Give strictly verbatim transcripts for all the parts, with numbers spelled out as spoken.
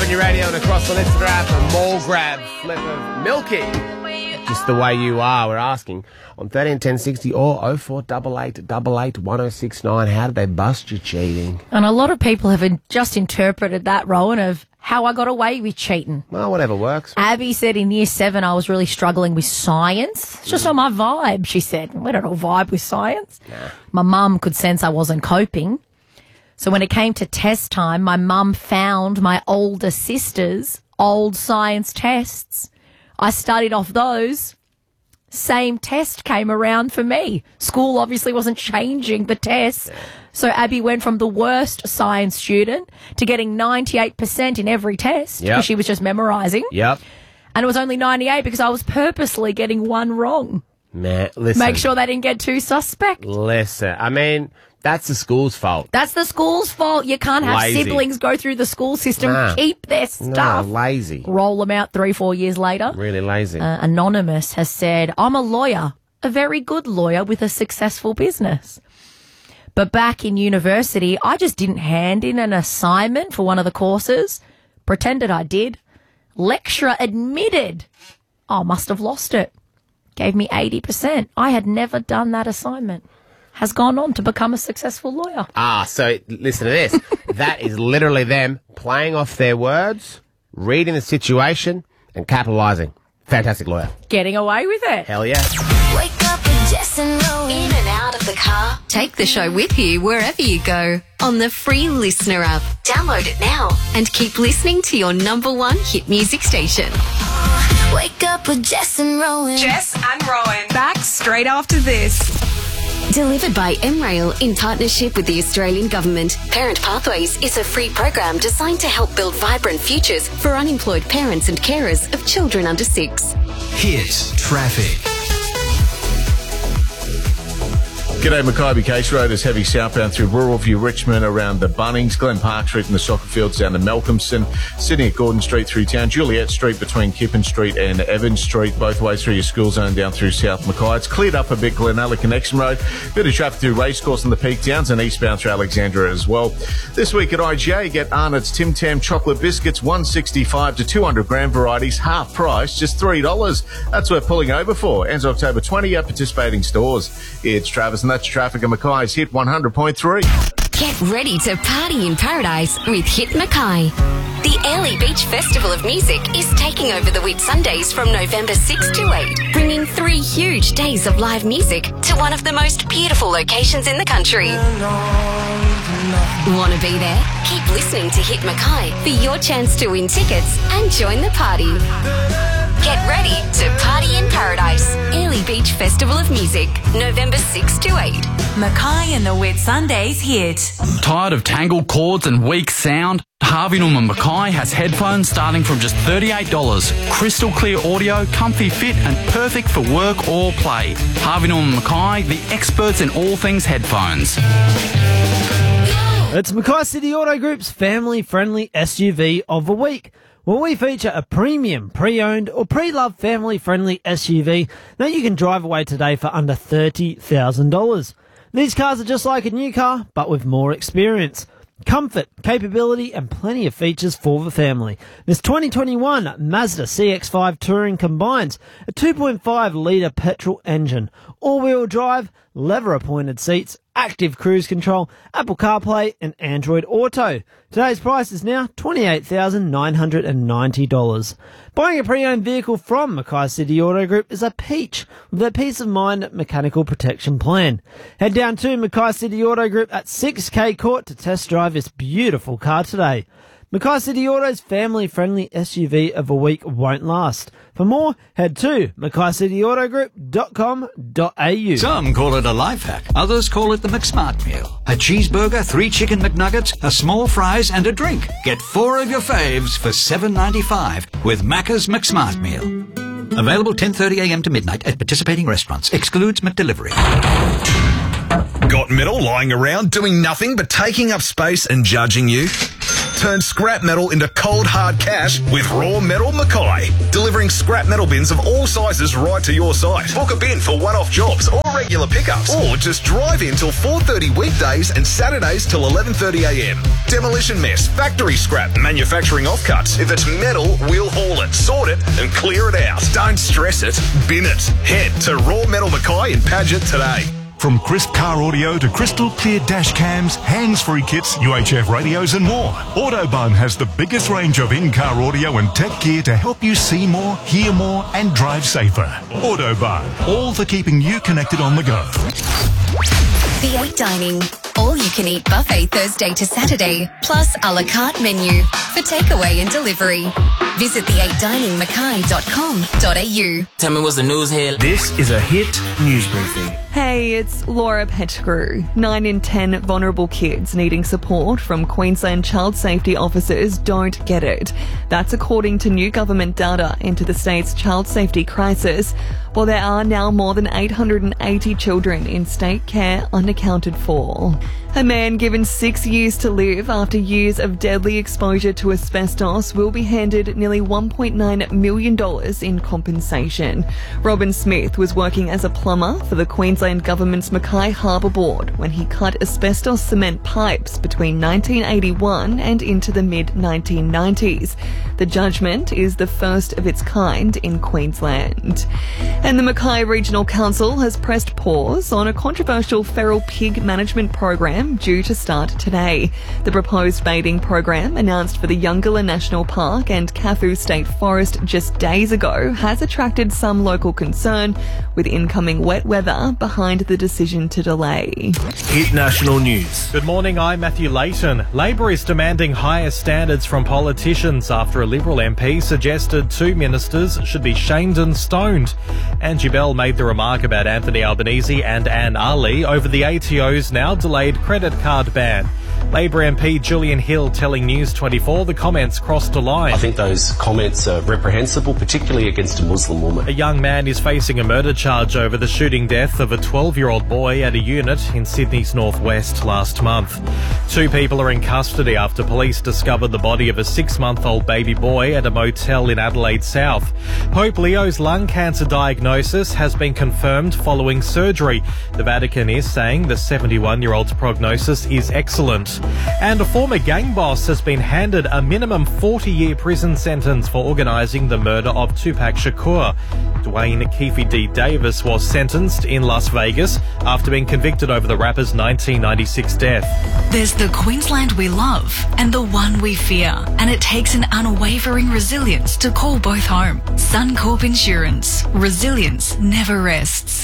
your radio and across the listener app, a mall grab flip of Milky. Just the way you are, we're asking on thirteen ten sixty or oh four eight eight eight eight one oh six nine. How did they bust you cheating? And a lot of people have just interpreted that, Rowan, of how I got away with cheating. Well, whatever works. Abby said in year seven I was really struggling with science. It's just mm. not my vibe, she said. We don't all vibe with science. Nah. My mum could sense I wasn't coping. So when it came to test time, my mum found my older sister's old science tests. I studied off those. Same test came around for me. School obviously wasn't changing the tests. Yeah. So Abby went from the worst science student to getting ninety-eight percent in every test because yep. she was just memorising. Yep. And it was only ninety-eight because I was purposely getting one wrong. Man, listen. Make sure they didn't get too suspect. Listen, I mean, that's the school's fault. That's the school's fault. You can't have lazy. siblings go through the school system, nah. keep their stuff. Nah, lazy. Roll them out three, four years later. Really lazy. Uh, Anonymous has said, I'm a lawyer, a very good lawyer with a successful business. But back in university, I just didn't hand in an assignment for one of the courses. Pretended I did. Lecturer admitted. I must have lost it. Gave me eighty percent. I had never done that assignment. Has gone on to become a successful lawyer. Ah, so listen to this. That is literally them playing off their words, reading the situation, and capitalising. Fantastic lawyer. Getting away with it. Hell yeah. Wake up with Jess and Rowan. In and out of the car. Take the show with you wherever you go on the free Listener app. Download it now and keep listening to your number one hit music station. Oh, wake up with Jess and Rowan. Jess and Rowan. Back straight after this. Delivered by M Rail in partnership with the Australian Government. Parent Pathways is a free program designed to help build vibrant futures for unemployed parents and carers of children under six. Hit traffic. G'day, Mackay Case Road is heavy southbound through Rural View, Richmond, around the Bunnings, Glen Park Street and the soccer fields down to Malcolmson, Sydney at Gordon Street through town, Juliet Street between Kippen Street and Evans Street, both ways through your school zone down through South Mackay. It's cleared up a bit, Glenalla Connection Road, bit of traffic through Racecourse and the Peak Downs and eastbound through Alexandra as well. This week at I G A, get Arnott's Tim Tam chocolate biscuits, one sixty-five to two hundred gram varieties, half price, just three dollars. That's worth pulling over for. Ends October twentieth at participating stores. It's Travis and that's traffic at Mackay's Hit one hundred point three. Get ready to party in paradise with Hit Mackay. The Airlie Beach Festival of Music is taking over the Whitsundays from November sixth to eighth, bringing three huge days of live music to one of the most beautiful locations in the country. Want to be there? Keep listening to Hit Mackay for your chance to win tickets and join the party. Get ready to party in paradise. Airlie Beach Festival of Music, November sixth to eighth. Mackay and the Whitsundays Hit. Tired of tangled cords and weak sound? Harvey Norman Mackay has headphones starting from just thirty-eight dollars. Crystal clear audio, comfy fit and perfect for work or play. Harvey Norman Mackay, the experts in all things headphones. It's Mackay City Auto Group's family-friendly S U V of the week. Well, we feature a premium, pre-owned or pre-loved family-friendly S U V that you can drive away today for under thirty thousand dollars. These cars are just like a new car, but with more experience, comfort, capability and plenty of features for the family. This twenty twenty-one Mazda C X five Touring combines a two point five litre petrol engine, all-wheel drive, leather-appointed seats, active cruise control, Apple CarPlay and Android Auto. Today's price is now twenty-eight thousand nine hundred ninety dollars. Buying a pre-owned vehicle from Mackay City Auto Group is a peach with a peace of mind mechanical protection plan. Head down to Mackay City Auto Group at six K Court to test drive this beautiful car today. Mackay City Auto's family-friendly S U V of the week won't last. For more, head to mackay city auto group dot com dot a u. Some call it a life hack. Others call it the McSmart meal. A cheeseburger, three chicken McNuggets, a small fries and a drink. Get four of your faves for seven ninety-five with Macca's McSmart meal. Available ten thirty a m to midnight at participating restaurants. Excludes McDelivery. Got metal lying around doing nothing but taking up space and judging you? Turn scrap metal into cold hard cash with Raw Metal Mackay. Delivering scrap metal bins of all sizes right to your site. Book a bin for one-off jobs or regular pickups. Or just drive in till four thirty weekdays and Saturdays till eleven thirty a m. Demolition mess, factory scrap, manufacturing offcuts. If it's metal, we'll haul it, sort it and clear it out. Don't stress it, bin it. Head to Raw Metal Mackay in Paget today. From crisp car audio to crystal clear dash cams, hands-free kits, U H F radios and more, Autobahn has the biggest range of in-car audio and tech gear to help you see more, hear more and drive safer. Autobahn, all for keeping you connected on the go. The eight Dining. All you can eat buffet Thursday to Saturday, plus a la carte menu for takeaway and delivery. Visit the eight dining mackay dot com dot a u. Tell me what's the news here. This is a Hit News Briefing. Hey, it's Laura Pettigrew. Nine in ten vulnerable kids needing support from Queensland child safety officers don't get it. That's according to new government data into the state's child safety crisis. While there are now more than eight hundred eighty children in state care unaccounted for. A man given six years to live after years of deadly exposure to asbestos will be handed nearly one point nine million dollars in compensation. Robin Smith was working as a plumber for the Queensland Government's Mackay Harbour Board when he cut asbestos cement pipes between nineteen eighty-one and into the mid nineteen nineties. The judgment is the first of its kind in Queensland. And the Mackay Regional Council has pressed pause on a controversial feral pig management program due to start today. The proposed baiting program, announced for the Youngalla National Park and Kathu State Forest just days ago, has attracted some local concern, with incoming wet weather behind the decision to delay. Hit National News. Good morning, I'm Matthew Layton. Labor is demanding higher standards from politicians after a Liberal M P suggested two ministers should be shamed and stoned. Angie Bell made the remark about Anthony Albanese and Anne Ali over the A T O's now delayed credit card ban. Labor M P Julian Hill telling News twenty-four the comments crossed a line. I think those comments are reprehensible, particularly against a Muslim woman. A young man is facing a murder charge over the shooting death of a twelve-year-old boy at a unit in Sydney's northwest last month. Two people are in custody after police discovered the body of a six-month-old baby boy at a motel in Adelaide South. Pope Leo's lung cancer diagnosis has been confirmed following surgery. The Vatican is saying the seventy-one-year-old's prognosis is excellent. And a former gang boss has been handed a minimum forty-year prison sentence for organising the murder of Tupac Shakur. Dwayne Keefe D. Davis was sentenced in Las Vegas after being convicted over the rapper's nineteen ninety-six death. There's the Queensland we love and the one we fear, and it takes an unwavering resilience to call both home. Suncorp Insurance. Resilience never rests.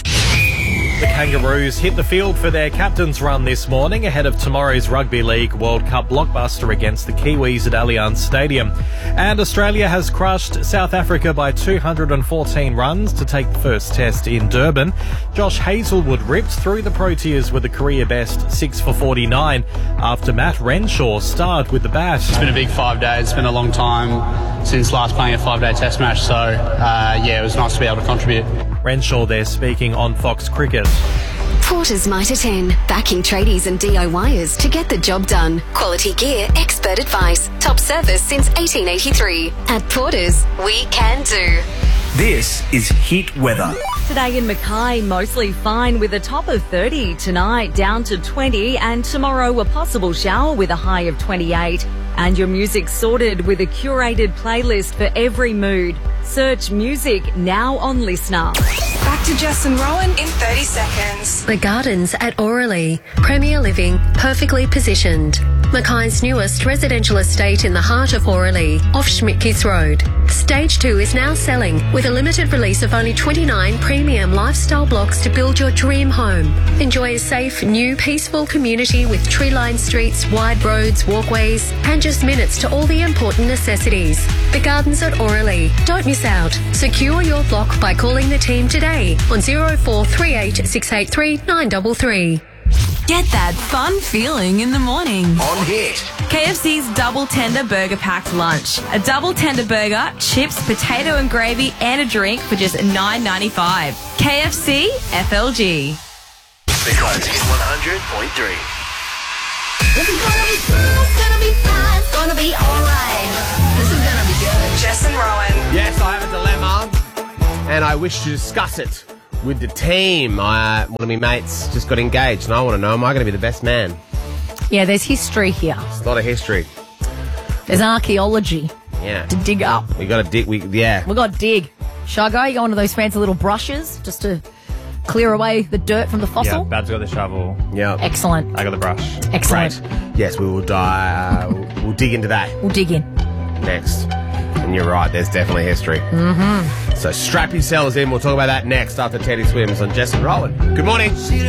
The Kangaroos hit the field for their captain's run this morning ahead of tomorrow's Rugby League World Cup blockbuster against the Kiwis at Allianz Stadium. And Australia has crushed South Africa by two hundred fourteen runs to take the first test in Durban. Josh Hazlewood ripped through the Proteas with a career best six for forty-nine after Matt Renshaw starred with the bat. It's been a big five days. It's been a long time since last playing a five-day test match, so uh, yeah, it was nice to be able to contribute. Renshaw there speaking on Fox Cricket. Porter's Mitre ten, backing tradies and D I Y ers to get the job done. Quality gear, expert advice, top service since eighteen eighty-three. At Porter's, we can do. This is Hit Weather. Today in Mackay, mostly fine with a top of thirty. Tonight, down to twenty. And tomorrow, a possible shower with a high of twenty-eight. And your music sorted with a curated playlist for every mood. Search music now on Listener. Back to Jess and Rowan in thirty seconds. The Gardens at Auralee. Premier living, perfectly positioned. Mackay's newest residential estate in the heart of Auralee, off Schmidtkeith Road. Stage two is now selling with a limited release of only twenty-nine premium lifestyle blocks to build your dream home. Enjoy a safe, new, peaceful community with tree-lined streets, wide roads, walkways, and just minutes to all the important necessities. The Gardens at Auralee. Don't miss out. Secure your block by calling the team today on zero four three eight six eight three nine three three. Get that fun feeling in the morning. On Hit. K F C's Double Tender Burger Packed Lunch. A double tender burger, chips, potato and gravy, and a drink for just nine ninety-five. K F C F L G. Because it's one hundred point three. It's gonna be fun, it's gonna be fun, it's gonna be and I wish to discuss it with the team. I, one of my mates just got engaged, and I want to know, am I going to be the best man? Yeah, there's history here. It's a lot of history. There's archaeology Yeah. to dig up. We got to dig. We yeah. We got to dig. Shall I go? You got one of those fancy little brushes just to clear away the dirt from the Yeah, fossil? Bad's got the shovel. Yeah. Excellent. I got the brush. Excellent. Great. Yes, we will die. Uh, we'll, we'll dig into that We'll dig in. next. And you're right. There's definitely history. Mm-hmm. So strap yourselves in. We'll talk about that next after Teddy Swims on Jess and Rowan. Good morning.